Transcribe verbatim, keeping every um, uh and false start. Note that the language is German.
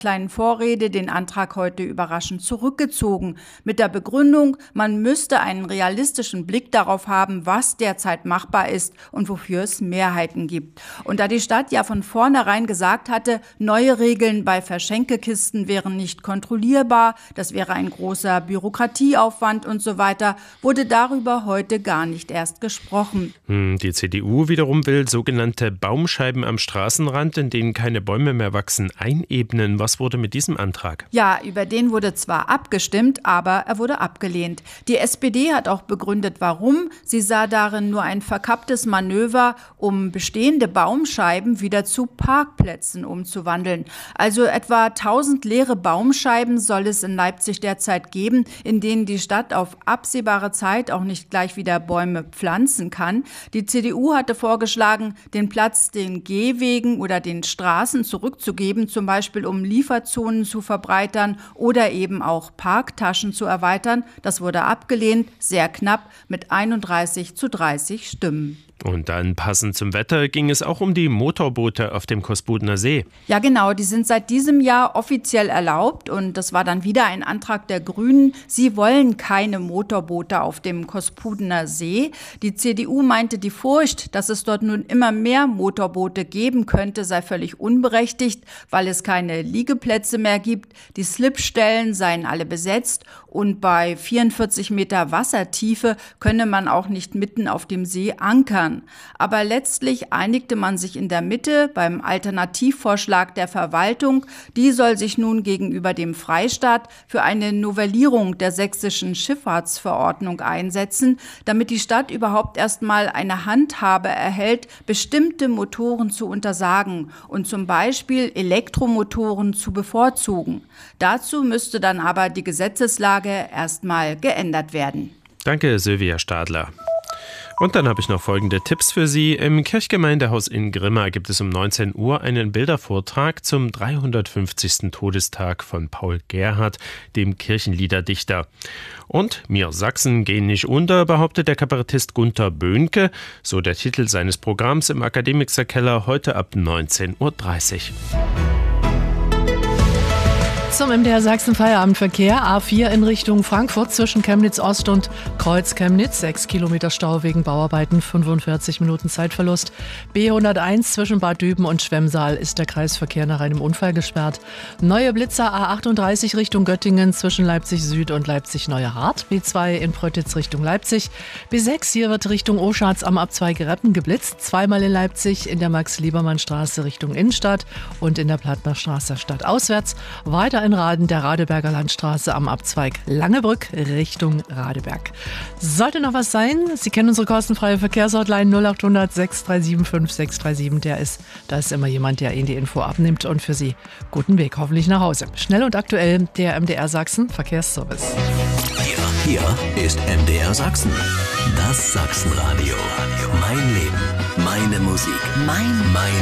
kleinen Vorrede den Antrag heute überraschend zurückgezogen. Mit der Begründung, man müsste einen realistischen Blick darauf haben, was derzeit machbar ist und wofür es Mehrheiten gibt. Und da die Stadt ja von vornherein gesagt hatte, neue Regeln bei Verschenkekisten wären nicht kontrollierbar, das wäre ein großer Bürokratieaufwand und so weiter, wurde darüber heute gar nicht erst gesprochen. Hm, die C D U wiederum will sogenannte Baumscheiben am Straßenrand, in denen keine Bäume mehr wachsen, einebnen. Was wurde mit diesem Antrag? Ja, über den wurde zwar abgestimmt, aber er wurde abgelehnt. Die S P D hat auch begründet, warum. Sie sah darin nur ein verkapptes Manöver, um bestehende Baumscheiben wieder zu Parkplätzen umzuwandeln. Also etwa tausend leere Baumscheiben soll es in Leipzig derzeit geben, in denen die Stadt auf absehbare Zeit auch nicht gleich wieder Bäume pflanzen kann. Die C D U hatte vorgeschlagen, den Platz den Gehwegen oder den Straßen zurückzugeben, zum Beispiel um Lieferzonen zu verbreitern oder eben auch Parktaschen zu erweitern. Das wurde abgelehnt, sehr knapp, mit einunddreißig zu dreißig Stimmen. Und dann passend zum Wetter ging es auch um die Motorboote auf dem Kospudener See. Ja genau, die sind seit diesem Jahr offiziell erlaubt und das war dann wieder ein Antrag der Grünen. Sie wollen keine Motorboote auf dem Kospudener See. Die C D U meinte, die Furcht, dass es dort nun immer mehr Motorboote geben könnte, sei völlig unberechtigt, weil es keine Liegeplätze mehr gibt. Die Slipstellen seien alle besetzt und bei vierundvierzig Meter Wassertiefe könne man auch nicht mitten auf dem See ankern. Aber letztlich einigte man sich in der Mitte beim Alternativvorschlag der Verwaltung. Die soll sich nun gegenüber dem Freistaat für eine Novellierung der sächsischen Schifffahrtsverordnung einsetzen, damit die Stadt überhaupt erstmal eine Handhabe erhält, bestimmte Motoren zu untersagen und zum Beispiel Elektromotoren zu bevorzugen. Dazu müsste dann aber die Gesetzeslage erstmal geändert werden. Danke, Sylvia Stadler. Und dann habe ich noch folgende Tipps für Sie. Im Kirchgemeindehaus in Grimma gibt es um neunzehn Uhr einen Bildervortrag zum dreihundertfünfzigsten Todestag von Paul Gerhardt, dem Kirchenliederdichter. Und mir Sachsen gehen nicht unter, behauptet der Kabarettist Gunther Böhnke, so der Titel seines Programms im Akademikerkeller heute ab neunzehn Uhr dreißig. Zum M D R Sachsen Feierabendverkehr. A vier in Richtung Frankfurt zwischen Chemnitz Ost und Kreuz Chemnitz. sechs Kilometer Stau wegen Bauarbeiten, fünfundvierzig Minuten Zeitverlust. B hunderteins zwischen Bad Düben und Schwemmsaal ist der Kreisverkehr nach einem Unfall gesperrt. Neue Blitzer A achtunddreißig Richtung Göttingen zwischen Leipzig Süd und Leipzig Neuerhardt. B zwei in Pröttitz Richtung Leipzig. B sechs hier wird Richtung Oschatz am Abzweig Reppen geblitzt. Zweimal in Leipzig in der Max-Liebermann-Straße Richtung Innenstadt und in der Plattnerstraße stadtauswärts. Weiter in Raden der Radeberger Landstraße am Abzweig Langebrück Richtung Radeberg. Sollte noch was sein, Sie kennen unsere kostenfreie Verkehrshotline null acht hundert sechs drei sieben fünf sechs drei sieben. Der ist, da ist immer jemand, der Ihnen die Info abnimmt und für Sie guten Weg hoffentlich nach Hause. Schnell und aktuell der M D R Sachsen Verkehrsservice. Hier, hier ist M D R Sachsen. Das Sachsenradio. Mein Leben, meine Musik, mein, mein